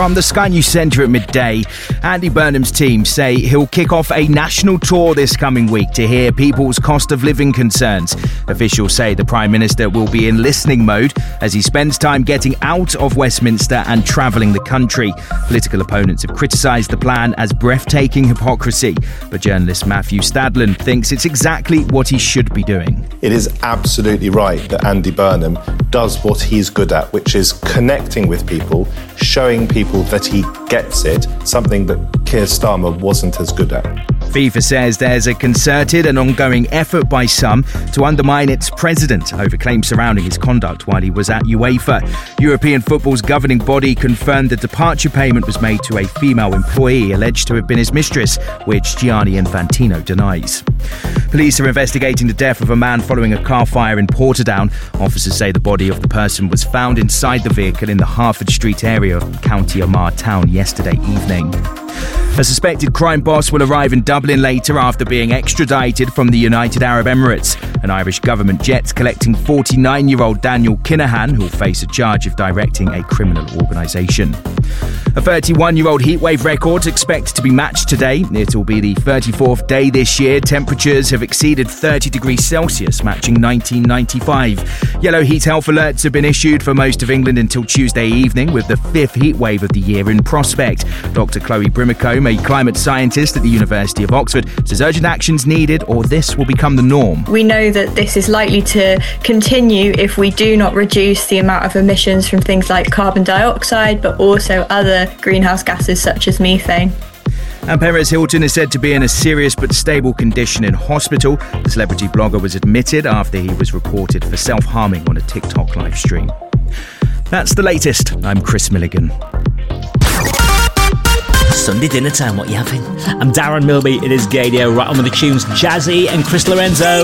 From the Sky News Centre at midday, Andy Burnham's team say he'll kick off a national tour this coming week to hear people's cost of living concerns. Officials say the Prime Minister will be in listening mode as he spends time getting out of Westminster and travelling the country. Political opponents have criticised the plan as breathtaking hypocrisy, but journalist Matthew Stadlen thinks it's exactly what he should be doing. It is absolutely right that Andy Burnham does what he's good at, which is connecting with people, showing people that he gets it, something that Keir Starmer wasn't as good at. FIFA says there's a concerted and ongoing effort by some to undermine its president over claims surrounding his conduct while he was at UEFA. European football's governing body confirmed the departure payment was made to a female employee alleged to have been his mistress, which Gianni Infantino denies. Police are investigating the death of a man following a car fire in Portadown. Officers say the body of the person was found inside the vehicle in the Harford Street area of County Armagh town yesterday evening. A suspected crime boss will arrive in Dublin later after being extradited from the United Arab Emirates. An Irish government jet's collecting 49-year-old Daniel Kinahan, who'll face a charge of directing a criminal organisation. A 31-year-old heatwave record's expected to be matched today. It'll be the 34th day this year. Temperatures have exceeded 30 degrees Celsius, matching 1995. Yellow heat health alerts have been issued for most of England until Tuesday evening, with the 5th heatwave of the year in prospect. Dr. Chloe Brimacombe, a climate scientist at the University of Oxford, says urgent action's needed or this will become the norm. We know that this is likely to continue if we do not reduce the amount of emissions from things like carbon dioxide, but also other greenhouse gases such as methane. And Perez Hilton is said to be in a serious but stable condition in hospital. The celebrity blogger was admitted after he was reported for self-harming on a TikTok live stream. That's the latest. I'm Chris Milligan. Sunday dinner time, what you having? I'm Darren Milby, it is Gadio, right on with the tunes Jazzy and Chris Lorenzo.